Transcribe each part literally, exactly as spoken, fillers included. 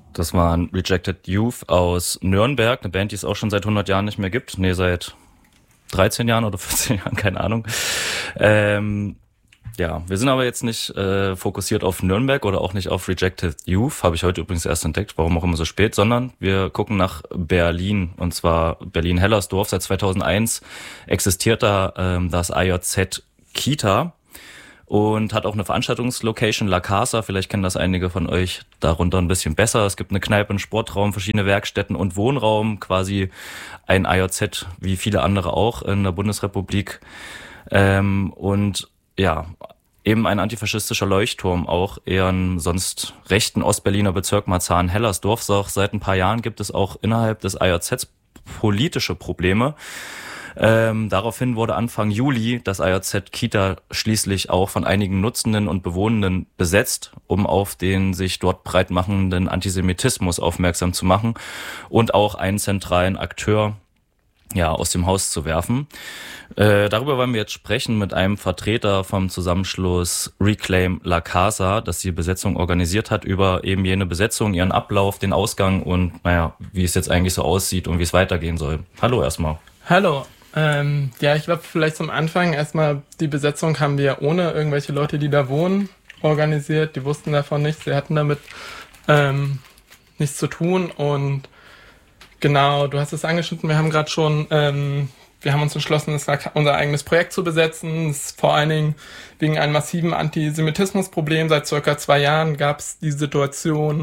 Das waren Rejected Youth aus Nürnberg, eine Band, die es auch schon seit hundert Jahren nicht mehr gibt. Nee, seit dreizehn Jahren oder vierzehn Jahren, keine Ahnung. Ähm, ja, wir sind aber jetzt nicht äh, fokussiert auf Nürnberg oder auch nicht auf Rejected Youth, habe ich heute übrigens erst entdeckt, warum auch immer so spät, sondern wir gucken nach Berlin, und zwar Berlin-Hellersdorf. Seit zweitausendeins existiert da ähm, das A J Z Kita und hat auch eine Veranstaltungslocation, La Casa, vielleicht kennen das einige von euch darunter ein bisschen besser. Es gibt eine Kneipe, einen Sportraum, verschiedene Werkstätten und Wohnraum, quasi ein A J Z wie viele andere auch in der Bundesrepublik. Ähm, und ja, eben ein antifaschistischer Leuchtturm, auch eher im sonst rechten Ostberliner Bezirk Marzahn-Hellersdorf. Auch seit ein paar Jahren gibt es auch innerhalb des A J Zs politische Probleme. Ähm, daraufhin wurde Anfang Juli das A J Z Kita schließlich auch von einigen Nutzenden und Bewohnenden besetzt, um auf den sich dort breit machenden Antisemitismus aufmerksam zu machen und auch einen zentralen Akteur ja aus dem Haus zu werfen. Äh, darüber wollen wir jetzt sprechen mit einem Vertreter vom Zusammenschluss Reclaim La Casa, das die Besetzung organisiert hat, über eben jene Besetzung, ihren Ablauf, den Ausgang und naja, wie es jetzt eigentlich so aussieht und wie es weitergehen soll. Hallo erstmal. Hallo. Ähm, ja, ich glaube vielleicht zum Anfang erstmal, die Besetzung haben wir ohne irgendwelche Leute, die da wohnen, organisiert. Die wussten davon nichts, sie hatten damit ähm, nichts zu tun. Und genau, du hast es angeschnitten, wir haben gerade schon, ähm, wir haben uns entschlossen, das unser eigenes Projekt zu besetzen. Das ist vor allen Dingen wegen einem massiven Antisemitismusproblem. Seit circa zwei Jahren gab es die Situation,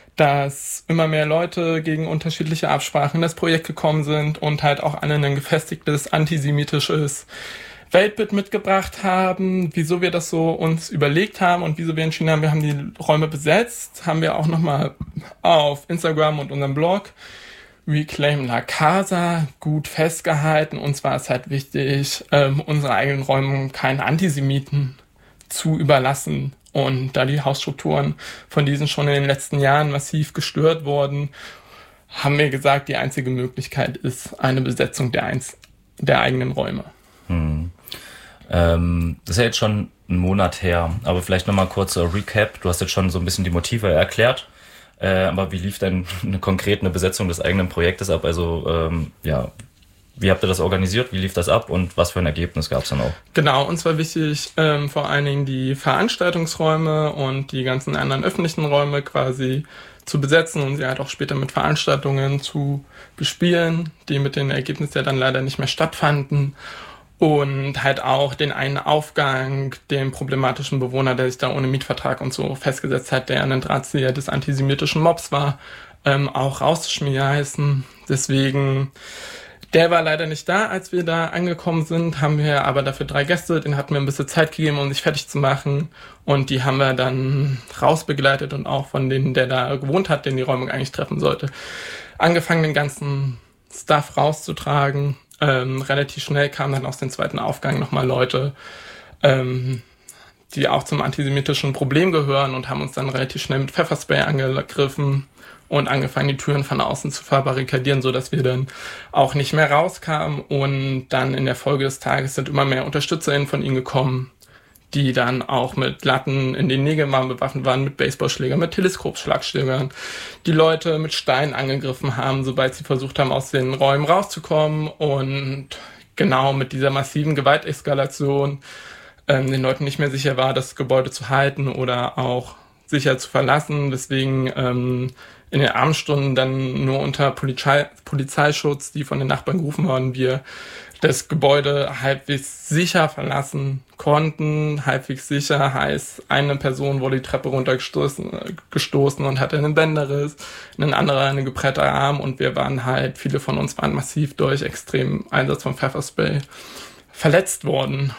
dass immer mehr Leute gegen unterschiedliche Absprachen in das Projekt gekommen sind und halt auch alle ein gefestigtes antisemitisches Weltbild mitgebracht haben. Wieso wir das so uns überlegt haben und wieso wir entschieden haben, wir haben die Räume besetzt, haben wir auch nochmal auf Instagram und unserem Blog Reclaim La Casa gut festgehalten. Und zwar ist halt wichtig, ähm, unsere eigenen Räume keinen Antisemiten zu überlassen. Und da die Hausstrukturen von diesen schon in den letzten Jahren massiv gestört wurden, haben wir gesagt, die einzige Möglichkeit ist eine Besetzung der, einz- der eigenen Räume. Hm. Ähm, das ist ja jetzt schon einen Monat her, aber vielleicht nochmal kurzer Recap. Du hast jetzt schon so ein bisschen die Motive erklärt, äh, aber wie lief denn eine konkret eine Besetzung des eigenen Projektes ab? Also ähm, ja, wie habt ihr das organisiert? Wie lief das ab und was für ein Ergebnis gab es dann auch? Genau, uns war wichtig, ähm, vor allen Dingen die Veranstaltungsräume und die ganzen anderen öffentlichen Räume quasi zu besetzen und sie halt auch später mit Veranstaltungen zu bespielen, die mit den Ergebnissen ja dann leider nicht mehr stattfanden. Und halt auch den einen Aufgang, den problematischen Bewohner, der sich da ohne Mietvertrag und so festgesetzt hat, der ein Drahtzieher des antisemitischen Mobs war, ähm, auch rauszuschmeißen. Deswegen... Der war leider nicht da, als wir da angekommen sind, haben wir aber dafür drei Gäste, denen hatten wir ein bisschen Zeit gegeben, um sich fertig zu machen und die haben wir dann rausbegleitet und auch von denen, der da gewohnt hat, den die Räumung eigentlich treffen sollte, angefangen, den ganzen Stuff rauszutragen. Ähm, relativ schnell kamen dann aus dem zweiten Aufgang nochmal Leute, ähm, die auch zum antisemitischen Problem gehören und haben uns dann relativ schnell mit Pfefferspray angegriffen und angefangen, die Türen von außen zu verbarrikadieren, so dass wir dann auch nicht mehr rauskamen. Und dann in der Folge des Tages sind immer mehr UnterstützerInnen von ihnen gekommen, die dann auch mit Latten in den Nägeln waren, bewaffnet waren, mit Baseballschlägern, mit Teleskopschlagstückern, die Leute mit Steinen angegriffen haben, sobald sie versucht haben, aus den Räumen rauszukommen. Und genau mit dieser massiven Gewalteskalation ähm, den Leuten nicht mehr sicher war, das Gebäude zu halten oder auch sicher zu verlassen. Deswegen ähm, in den Abendstunden dann nur unter Polizei, Polizeischutz, die von den Nachbarn gerufen wurden, wir das Gebäude halbwegs sicher verlassen konnten. Halbwegs sicher heißt, eine Person wurde die Treppe runtergestoßen gestoßen und hatte einen Bänderriss, ein anderer einen geprellten Arm und wir waren halt, viele von uns waren massiv durch extremen Einsatz von Pfefferspray verletzt worden.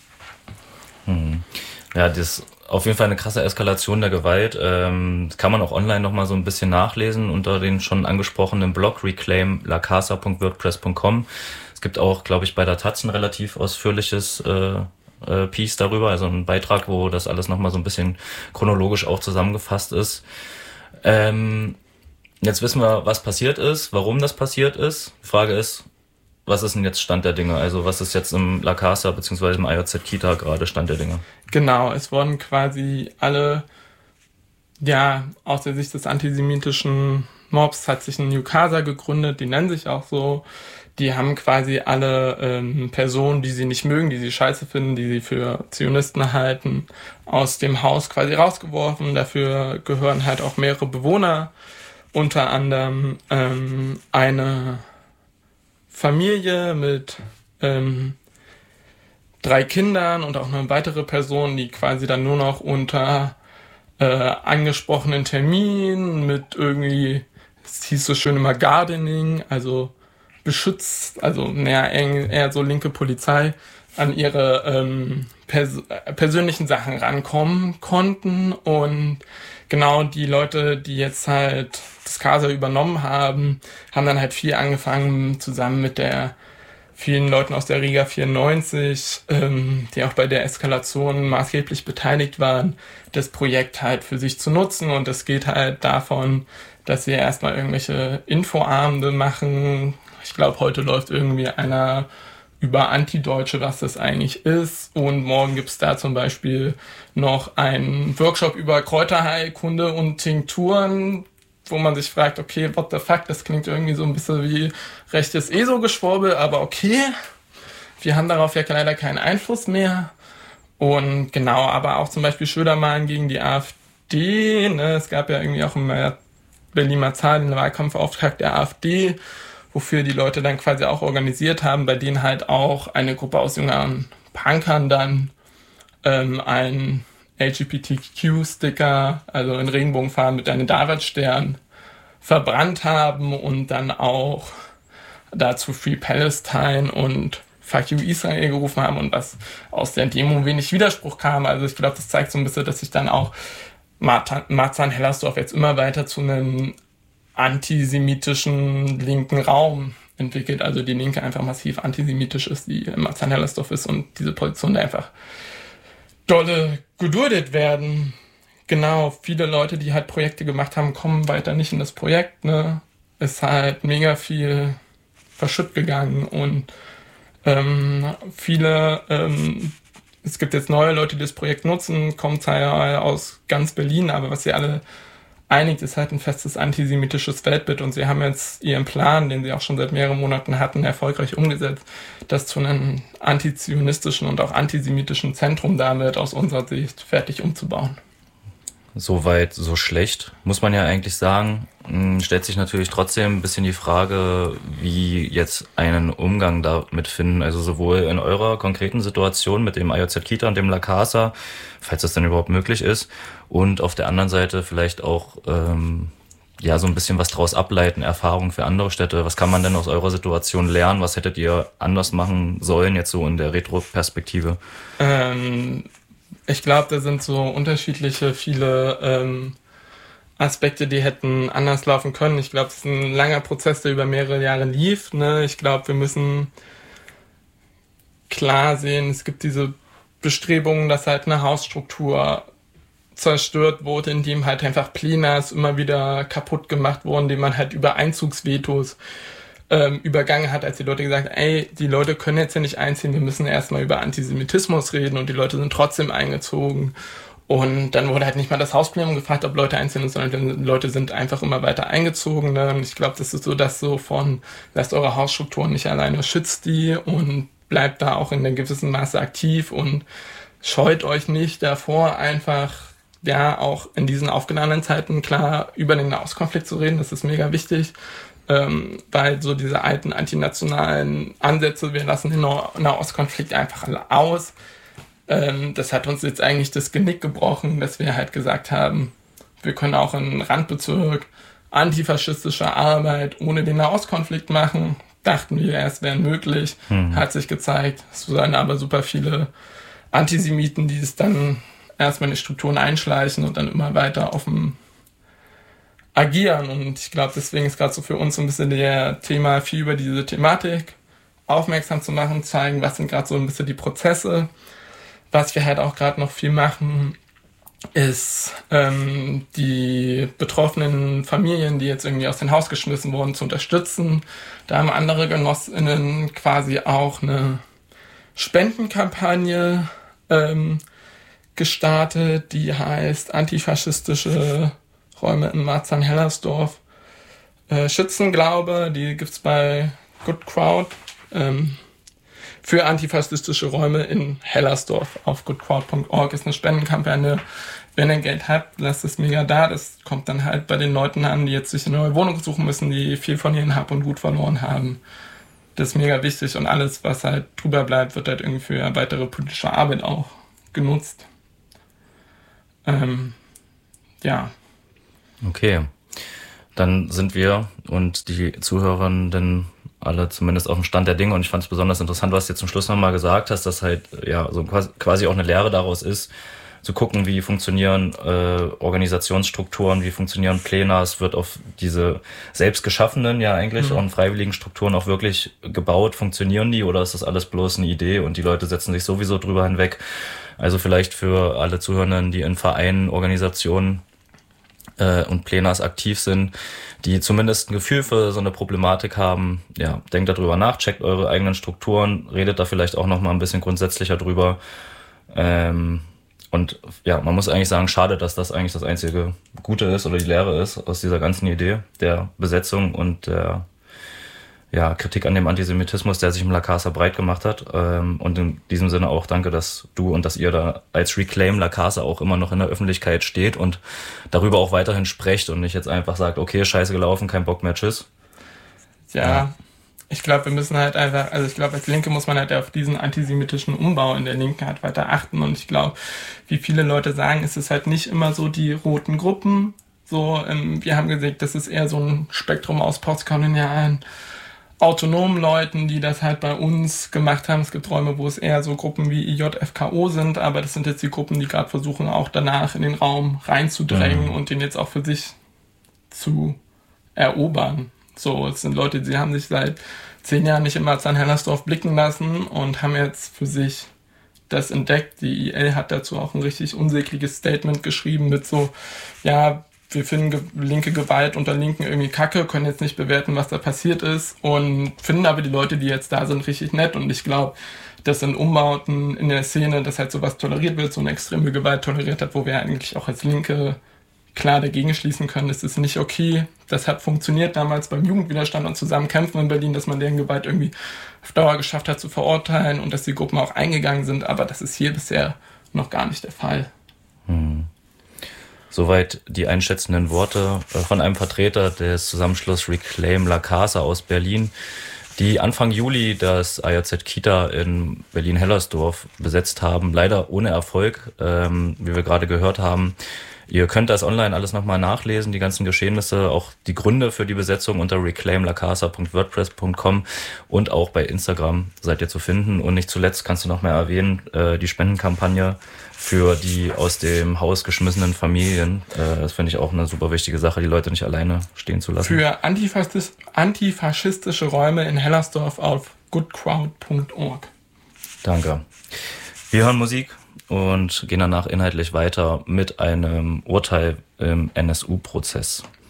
Hm. Ja, das ist auf jeden Fall eine krasse Eskalation der Gewalt. Ähm, das kann man auch online nochmal so ein bisschen nachlesen unter den schon angesprochenen Blog reclaim la casa punkt wordpress punkt com. Es gibt auch, glaube ich, bei der Taz ein relativ ausführliches äh, äh, Piece darüber, also ein Beitrag, wo das alles nochmal so ein bisschen chronologisch auch zusammengefasst ist. Ähm, jetzt wissen wir, was passiert ist, warum das passiert ist. Die Frage ist, was ist denn jetzt Stand der Dinge? Also was ist jetzt im La Casa bzw. im A J Z Kita gerade Stand der Dinge? Genau, es wurden quasi alle ja, aus der Sicht des antisemitischen Mobs hat sich ein New Casa gegründet, die nennen sich auch so. Die haben quasi alle ähm, Personen, die sie nicht mögen, die sie scheiße finden, die sie für Zionisten halten, aus dem Haus quasi rausgeworfen. Dafür gehören halt auch mehrere Bewohner, unter anderem ähm, eine Familie mit ähm, drei Kindern und auch eine weitere Person, die quasi dann nur noch unter äh, angesprochenen Terminen mit irgendwie, es hieß so schön immer Gardening, also beschützt, also naja, eher so linke Polizei, an ihre ähm, pers- persönlichen Sachen rankommen konnten. Und genau die Leute, die jetzt halt das Casa übernommen haben, haben dann halt viel angefangen, zusammen mit der vielen Leuten aus der Riga vierundneunzig, ähm, die auch bei der Eskalation maßgeblich beteiligt waren, das Projekt halt für sich zu nutzen. Und es geht halt davon, dass sie erstmal irgendwelche Infoabende machen. Ich glaube, heute läuft irgendwie einer über Antideutsche, was das eigentlich ist. Und morgen gibt's da zum Beispiel noch einen Workshop über Kräuterheilkunde und Tinkturen, wo man sich fragt, okay, what the fuck, das klingt irgendwie so ein bisschen wie rechtes E S O-Geschwurbel, aber okay, wir haben darauf ja leider keinen Einfluss mehr. Und genau, aber auch zum Beispiel Schödermalen gegen die AfD, ne? Es gab ja irgendwie auch im Berliner Zahl den Wahlkampfauftrag der AfD, wofür die Leute dann quasi auch organisiert haben, bei denen halt auch eine Gruppe aus jüngeren Punkern dann ähm, ein L G B T Q-Sticker, also in Regenbogenfarben mit einem Davidstern, verbrannt haben und dann auch dazu Free Palestine und Fuck you Israel gerufen haben und was aus der Demo wenig Widerspruch kam. Also ich glaube, das zeigt so ein bisschen, dass sich dann auch Marzahn-Hellersdorf jetzt immer weiter zu einem antisemitischen linken Raum entwickelt. Also die Linke einfach massiv antisemitisch ist, die in Marzahn-Hellersdorf ist und diese Positionen einfach dolle geduldet werden. Genau, viele Leute, die halt Projekte gemacht haben, kommen weiter nicht in das Projekt, ne? Ist halt mega viel verschütt gegangen und ähm, viele, ähm, es gibt jetzt neue Leute, die das Projekt nutzen, kommen zwar aus ganz Berlin, aber was sie alle einigt, ist halt ein festes antisemitisches Weltbild und sie haben jetzt ihren Plan, den sie auch schon seit mehreren Monaten hatten, erfolgreich umgesetzt, das zu einem antizionistischen und auch antisemitischen Zentrum damit aus unserer Sicht fertig umzubauen. Soweit, so schlecht, muss man ja eigentlich sagen. Stellt sich natürlich trotzdem ein bisschen die Frage, wie jetzt einen Umgang damit finden, also sowohl in eurer konkreten Situation mit dem I J Z Kita und dem La Casa, falls das denn überhaupt möglich ist, und auf der anderen Seite vielleicht auch ähm, ja so ein bisschen was draus ableiten, Erfahrungen für andere Städte. Was kann man denn aus eurer Situation lernen? Was hättet ihr anders machen sollen jetzt so in der Retro-Perspektive? Ähm, ich glaube, da sind so unterschiedliche viele ähm, Aspekte, die hätten anders laufen können. Ich glaube, es ist ein langer Prozess, der über mehrere Jahre lief. Ne? Ich glaube, wir müssen klar sehen, es gibt diese Bestrebungen, dass halt eine Hausstruktur zerstört wurde, indem halt einfach Plenas immer wieder kaputt gemacht wurden, indem man halt über Einzugsvetos ähm, übergangen hat, als die Leute gesagt haben, ey, die Leute können jetzt ja nicht einziehen, wir müssen erstmal über Antisemitismus reden und die Leute sind trotzdem eingezogen. Und dann wurde halt nicht mal das Hausplenum gefragt, ob Leute einziehen, sondern die Leute sind einfach immer weiter eingezogen. Ne? Und ich glaube, das ist so das so von, lasst eure Hausstrukturen nicht alleine, schützt die und bleibt da auch in einem gewissen Maße aktiv und scheut euch nicht davor, einfach ja auch in diesen aufgeladenen Zeiten klar über den Nahostkonflikt zu reden. Das ist mega wichtig, ähm, weil so diese alten antinationalen Ansätze, wir lassen den Nahostkonflikt einfach alle aus, ähm, das hat uns jetzt eigentlich das Genick gebrochen, dass wir halt gesagt haben, wir können auch in Randbezirk antifaschistische Arbeit ohne den Nahostkonflikt machen. Dachten wir, es wäre möglich, mhm. Hat sich gezeigt. Es waren aber super viele Antisemiten, die es dann erstmal in die Strukturen einschleichen und dann immer weiter offen agieren. Und ich glaube, deswegen ist gerade so für uns so ein bisschen der Thema, viel über diese Thematik aufmerksam zu machen, zeigen, was sind gerade so ein bisschen die Prozesse. Was wir halt auch gerade noch viel machen, ist ähm, die betroffenen Familien, die jetzt irgendwie aus dem Haus geschmissen wurden, zu unterstützen. Da haben andere GenossInnen quasi auch eine Spendenkampagne ähm, gestartet, die heißt Antifaschistische Räume in Marzahn-Hellersdorf. Äh, Schützenglaube, die gibt's bei Good Crowd. Ähm, für antifaschistische Räume in Hellersdorf auf good crowd punkt org ist eine Spendenkampagne. Wenn ihr Geld habt, lasst es mega da. Das kommt dann halt bei den Leuten an, die jetzt sich eine neue Wohnung suchen müssen, die viel von ihren Hab und Gut verloren haben. Das ist mega wichtig und alles, was halt drüber bleibt, wird halt irgendwie für weitere politische Arbeit auch genutzt. Ähm, ja. Okay. Dann sind wir und die Zuhörenden alle zumindest auf dem Stand der Dinge und ich fand es besonders interessant, was du jetzt zum Schluss nochmal gesagt hast, dass halt ja so quasi auch eine Lehre daraus ist, zu gucken, wie funktionieren äh, Organisationsstrukturen, wie funktionieren Pläne. Es wird auf diese selbst geschaffenen, ja eigentlich mhm. auch freiwilligen Strukturen auch wirklich gebaut. Funktionieren die oder ist das alles bloß eine Idee und die Leute setzen sich sowieso drüber hinweg? Also vielleicht für alle Zuhörenden, die in Vereinen, Organisationen äh, und Plenas aktiv sind, die zumindest ein Gefühl für so eine Problematik haben, ja, denkt darüber nach, checkt eure eigenen Strukturen, redet da vielleicht auch nochmal ein bisschen grundsätzlicher drüber. Ähm, Und ja, man muss eigentlich sagen, schade, dass das eigentlich das einzige Gute ist oder die Lehre ist aus dieser ganzen Idee der Besetzung und der ja, Kritik an dem Antisemitismus, der sich im La Casa breit gemacht hat. Und in diesem Sinne auch danke, dass du und dass ihr da als Reclaim La Casa auch immer noch in der Öffentlichkeit steht und darüber auch weiterhin sprecht und nicht jetzt einfach sagt, okay, scheiße gelaufen, kein Bock mehr, tschüss. Ja, ja. Ich glaube, wir müssen halt einfach, also ich glaube, als Linke muss man halt auf diesen antisemitischen Umbau in der Linken halt weiter achten und ich glaube, wie viele Leute sagen, ist es halt nicht immer so die roten Gruppen, so, ähm, wir haben gesagt, das ist eher so ein Spektrum aus postkolonialen, autonomen Leuten, die das halt bei uns gemacht haben. Es gibt Räume, wo es eher so Gruppen wie I J F K O sind, aber das sind jetzt die Gruppen, die gerade versuchen, auch danach in den Raum reinzudrängen mhm. und den jetzt auch für sich zu erobern. So, es sind Leute, die haben sich seit zehn Jahren nicht in Marzahn-Hellersdorf blicken lassen und haben jetzt für sich das entdeckt. Die I L hat dazu auch ein richtig unsägliches Statement geschrieben mit so, ja, wir finden ge- linke Gewalt unter Linken irgendwie kacke, können jetzt nicht bewerten, was da passiert ist und finden aber die Leute, die jetzt da sind, richtig nett und ich glaube, dass in Umbauten in der Szene, dass halt sowas toleriert wird, so eine extreme Gewalt toleriert hat, wo wir eigentlich auch als Linke klar dagegen schließen können, das ist nicht okay. Das hat funktioniert damals beim Jugendwiderstand und Zusammenkämpfen in Berlin, dass man deren Gewalt irgendwie auf Dauer geschafft hat zu verurteilen und dass die Gruppen auch eingegangen sind, aber das ist hier bisher noch gar nicht der Fall. Hm. Soweit die einschätzenden Worte von einem Vertreter des Zusammenschlusses Reclaim La Casa aus Berlin, die Anfang Juli das A J Z Kita in Berlin-Hellersdorf besetzt haben, leider ohne Erfolg, ähm, wie wir gerade gehört haben. Ihr könnt das online alles nochmal nachlesen, die ganzen Geschehnisse, auch die Gründe für die Besetzung unter reclaim la casa punkt wordpress punkt com und auch bei Instagram seid ihr zu finden. Und nicht zuletzt kannst du noch mal erwähnen, äh, die Spendenkampagne für die aus dem Haus geschmissenen Familien. Äh, das finde ich auch eine super wichtige Sache, die Leute nicht alleine stehen zu lassen. Für antifaschis- antifaschistische Räume in Hellersdorf auf good crowd punkt org. Danke. Wir hören Musik und gehen danach inhaltlich weiter mit einem Urteil im N S U-Prozess.